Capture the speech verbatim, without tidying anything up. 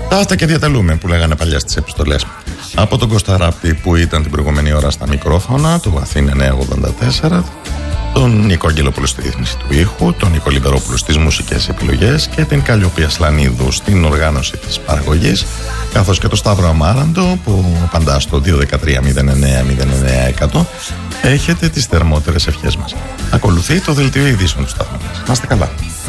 Αυτά και διατελούμε που λέγανε παλιά στις επιστολές. Από τον Κώστα Ράπτη που ήταν την προηγούμενη ώρα στα μικρόφωνα, του Αθήνα εννιακόσια ογδόντα τέσσερα, τον Νίκο Αγγελόπουλο στη ρύθμιση του ήχου, τον Νίκο Λιμπερόπουλο στις μουσικές επιλογές και την Καλλιοπία Σλανίδου στην οργάνωση της παραγωγής, καθώς και τον Σταύρο Αμάραντο που απαντά στο δύο ένα τρία μηδέν εννέα μηδέν εννέα εκατό. Έχετε τις θερμότερες ευχές μας. Ακολουθεί το δελτίο ειδήσεων του σταθμού μας. Να είστε καλά.